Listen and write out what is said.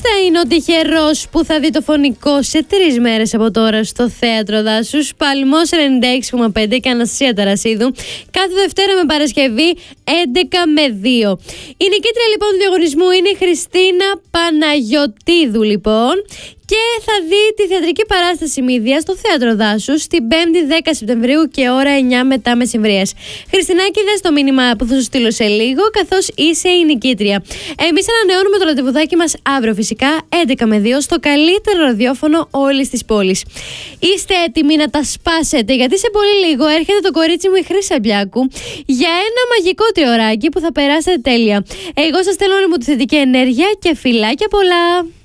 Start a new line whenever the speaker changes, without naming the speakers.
θα είναι ο τυχερός που θα δει το Φωνικό σε 3 μέρες από τώρα στο Θέατρο Δάσους? Παλμός 96,5 και Αναστασία Ταρασίδου κάθε Δευτέρα με Παρασκευή 11 με 2. Η νικήτρια λοιπόν του διαγωνισμού είναι η Χριστίνα Παναγιωτίδου λοιπόν. Και θα δει τη θεατρική παράσταση Μύδια στο Θέατρο Δάσους την 5η 10 Σεπτεμβρίου και ώρα 9 μετά μεσημβρίας. Χριστινάκη, δες το μήνυμα που θα σου στείλω σε λίγο, καθώς είσαι η νικήτρια. Εμείς ανανεώνουμε το ραντεβουδάκι μας αύριο φυσικά 11 με 2 στο καλύτερο ραδιόφωνο όλης της πόλης. Είστε έτοιμοι να τα σπάσετε, γιατί σε πολύ λίγο έρχεται το κορίτσι μου η Χρύσα Μπιάκου για ένα μαγικό τριωράκι που θα περάσετε τέλεια. Εγώ σας στέλνω όλη μου τη θετική ενέργεια και φιλάκια πολλά.